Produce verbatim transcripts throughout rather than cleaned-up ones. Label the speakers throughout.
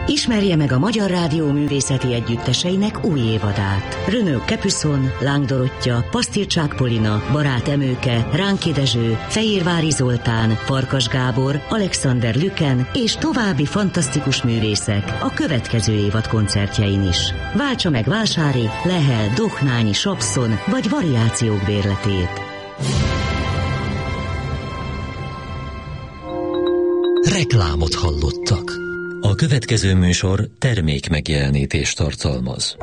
Speaker 1: Ismerje meg a Magyar Rádió művészeti együtteseinek új évadát. Renaud Capuçon, Láng Dorottya, Pasztircsák Polina, Barát Emőke, Ránki Dezső, Fehérvári Zoltán, Farkas Gábor, Alexander Lüken és további fantasztikus művészek a következő évad koncertjein is. Váltsa meg Vásári, Lehel, Dohnányi, Sapszon vagy variációk bérletét.
Speaker 2: Reklámot hallottak. A következő műsor termék megjelenítést tartalmaz.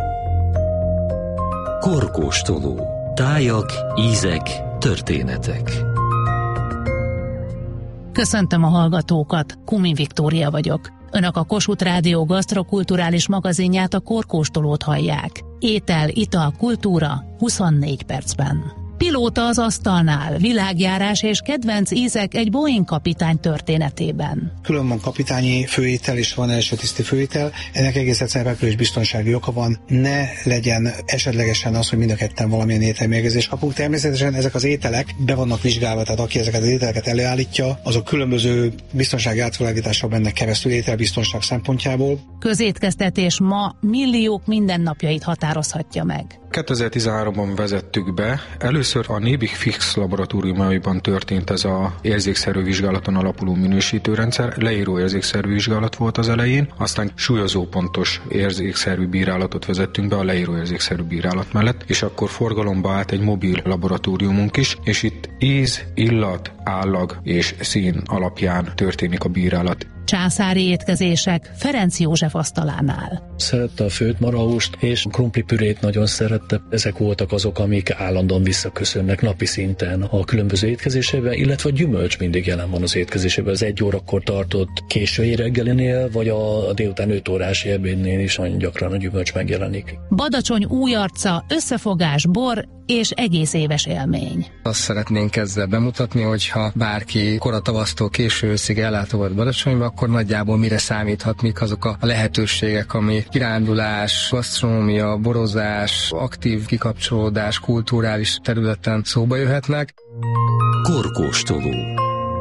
Speaker 2: Korkóstoló. Tájak, ízek, történetek.
Speaker 3: Köszöntöm a hallgatókat, Kumi Viktória vagyok. Önök a Kossuth Rádió gasztrokulturális magazinját, a Korkóstolót hallják. Étel, ital, kultúra huszonnégy percben. Pilóta az asztalnál, világjárás és kedvenc ízek egy Boeing kapitány történetében.
Speaker 4: Külön van kapitányi főétel és van elsőtiszti főétel. Ennek egész egyszerűen repülés biztonsági oka van. Ne legyen esetlegesen az, hogy mind a ketten valamilyen ételmérgezést kapunk. Természetesen ezek az ételek be vannak vizsgálva, tehát aki ezeket az ételeket előállítja, azok különböző biztonsági átvilágítással mennek keresztül ételbiztonság szempontjából.
Speaker 3: Közétkeztetés ma milliók mindennapjait határozhatja meg.
Speaker 5: kétezer-tizenháromban vezettük be. Először a Nébik Fix laboratóriumaiban történt ez a érzékszervű vizsgálaton alapuló minősítőrendszer. Leíró érzékszervű vizsgálat volt az elején, aztán súlyozó pontos érzékszervű bírálatot vezettünk be a leíró érzékszervű bírálat mellett, és akkor forgalomba állt egy mobil laboratóriumunk is, és itt íz, illat, állag és szín alapján történik a bírálat.
Speaker 3: Császári étkezések Ferenc József asztalánál.
Speaker 6: Szerette a főtt marhahúst, és krumplipürét nagyon szerette. Ezek voltak azok, amik állandóan visszaköszönnek napi szinten a különböző étkezésében, illetve a gyümölcs mindig jelen van az étkezésében. Az egy órakor tartott késői reggelinél, vagy a délután öt órás ebédnél is nagyon gyakran a gyümölcs megjelenik.
Speaker 3: Badacsony új arca, összefogás, bor és egész éves élmény.
Speaker 7: Azt szeretnénk ezzel bemutatni, hogyha bárki koratavasztól késő őszig ellátogat Badacsonyba, akkor nagyjából mire számíthat, mik azok a lehetőségek, ami kirándulás, gasztronómia, borozás, aktív kikapcsolódás, kulturális területen szóba jöhetnek.
Speaker 2: Korkóstoló.